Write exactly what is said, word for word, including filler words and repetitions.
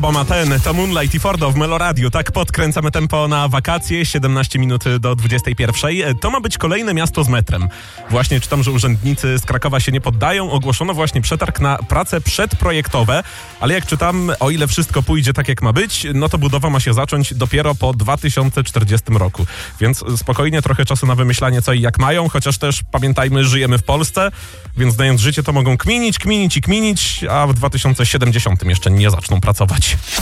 Bo ma ten, to Moonlight i Fordo w Meloradiu. Tak podkręcamy tempo na wakacje, siedemnaście minut do dwudziestej pierwszej. To ma być kolejne miasto z metrem. Właśnie czytam, że urzędnicy z Krakowa się nie poddają. Ogłoszono właśnie przetarg na prace przedprojektowe, ale jak czytam, o ile wszystko pójdzie tak jak ma być, no to budowa ma się zacząć dopiero po dwa tysiące czterdziestym roku. Więc spokojnie, trochę czasu na wymyślanie co i jak mają, chociaż też pamiętajmy, żyjemy w Polsce, więc znając życie to mogą kminić, kminić i kminić, a w dwa tysiące siedemdziesiątym jeszcze nie zaczną pracować.